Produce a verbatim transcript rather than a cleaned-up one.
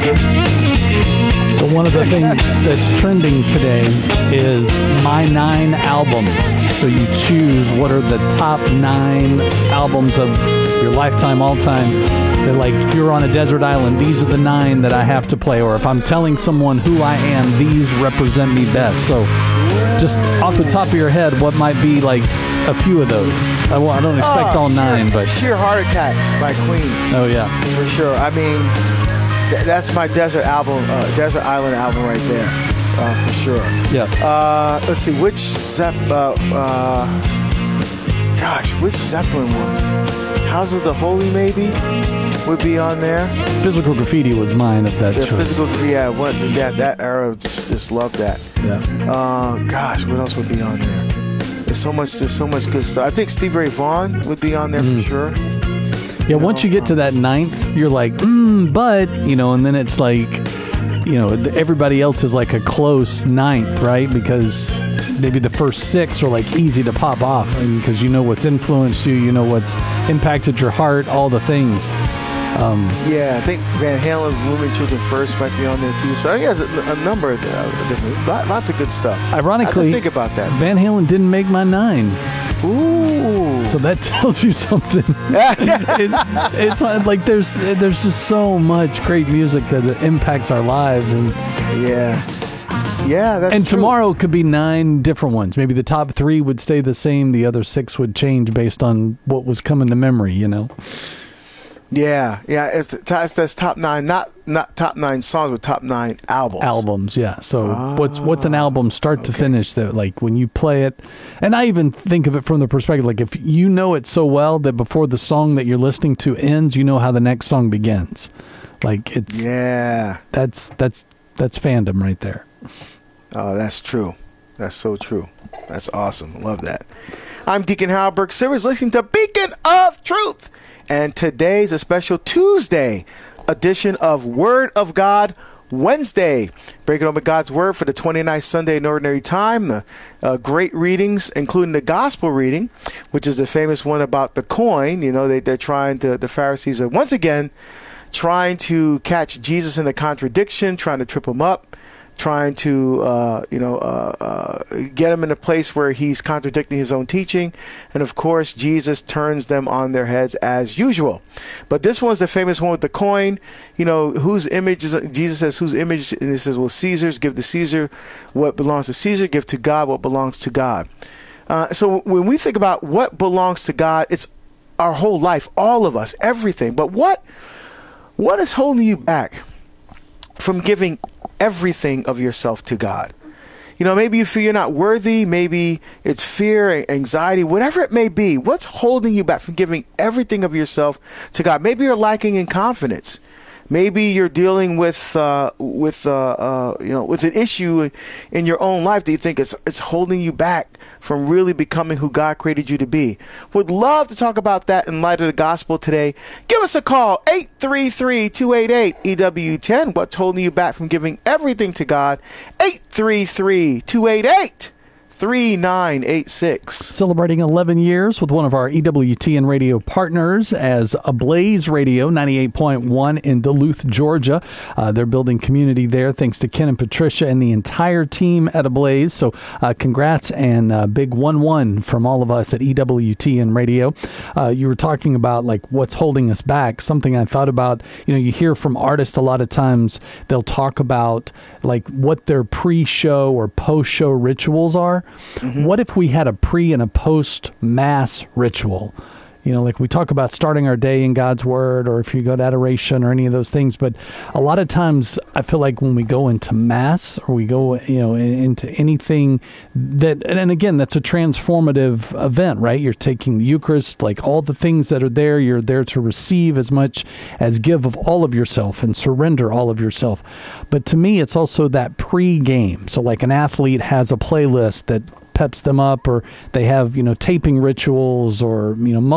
So one of the things that's trending today is my nine albums. So you choose what are the top nine albums of your lifetime, all time. They're like, if you're on a desert island, these are the nine that I have to play. Or if I'm telling someone who I am, these represent me best. So just off the top of your head, what might be like a few of those? I, well, I don't expect oh, all sheer, nine, but Sheer Heart Attack by Queen. Oh yeah, for sure. I mean, th- that's my desert album, uh, desert island album right there, uh, for sure. Yeah. Uh, let's see, which Zepp? Uh, uh, gosh, which Zeppelin one? Houses of the Holy maybe would be on there. Physical Graffiti was mine of that The choice. Physical Graffiti, yeah, what that that era, just just loved that. Yeah. Uh, gosh, what else would be on there? There's so much, there's so much good stuff. I think Stevie Ray Vaughan would be on there mm. for sure. Yeah, you once know, you get to that ninth, you're like, mm, but, you know, and then it's like, you know, everybody else is like a close ninth, right? Because maybe the first six are like easy to pop off, and because you know what's influenced you, you know what's impacted your heart, all the things. Um, yeah, I think Van Halen, Women, Children First might be on there too. So he has a, a number of uh, different, lots of good stuff. Ironically, I have to think about that. Van Halen didn't make my nine. Ooh. So that tells you something. it, it's like there's there's just so much great music that impacts our lives, and yeah, yeah, that's and true. Tomorrow could be nine different ones. Maybe the top three would stay the same. The other six would change based on what was coming to memory. You know. Yeah, yeah, it's, it's that's top nine, not not top nine songs, but top nine albums. Albums, yeah. So oh, what's what's an album start okay. to finish? That like when you play it, and I even think of it from the perspective like if you know it so well that before the song that you're listening to ends, you know how the next song begins. Like it's yeah, that's that's that's fandom right there. Oh, that's true. That's so true. That's awesome. Love that. I'm Deacon Harold Burke Sivers, listening to Beacon of Truth. And today's a special Tuesday edition of Word of God Wednesday. Breaking open God's Word for the twenty-ninth Sunday in Ordinary Time. Uh, uh, great readings, including the Gospel reading, which is the famous one about the coin. You know, they, they're trying to, the Pharisees are once again trying to catch Jesus in a contradiction, trying to trip him up. Trying to, uh, you know, uh, uh, get him in a place where he's contradicting his own teaching. And, of course, Jesus turns them on their heads as usual. But this one's the famous one with the coin. You know, whose image is, Jesus says, whose image, and he says, well, Caesar's, give to Caesar what belongs to Caesar, give to God what belongs to God. Uh, so when we think about what belongs to God, it's our whole life, all of us, everything. But what what is holding you back from giving everything of yourself to God? You know, maybe you feel you're not worthy. Maybe it's fear, anxiety, whatever it may be. What's holding you back from giving everything of yourself to God? Maybe you're lacking in confidence. Maybe you're dealing with uh, with uh, uh, you know with an issue in your own life that you think it's it's holding you back from really becoming who God created you to be. Would love to talk about that in light of the gospel today. Give us a call, eight three three, two eight eight, E W ten. What's holding you back from giving everything to God? eight three three, two eight eight, three nine eight six. Celebrating eleven years with one of our E W T N radio partners as Ablaze Radio, ninety-eight point one in Duluth, Georgia. Uh, they're building community there thanks to Ken and Patricia and the entire team at Ablaze. So uh, congrats and uh, big one one from all of us at E W T N Radio. Uh, you were talking about like what's holding us back. Something I thought about, you know, you hear from artists a lot of times, they'll talk about like what their pre-show or post-show rituals are. Mm-hmm. What if we had a pre and a post mass ritual? You know, like we talk about starting our day in God's Word, or if you go to adoration or any of those things. But a lot of times I feel like when we go into Mass or we go, you know, into anything that, and again, that's a transformative event, right? You're taking the Eucharist, like all the things that are there, you're there to receive as much as give of all of yourself and surrender all of yourself. But to me, it's also that pre-game. So like an athlete has a playlist that peps them up, or they have, you know, taping rituals or, you know,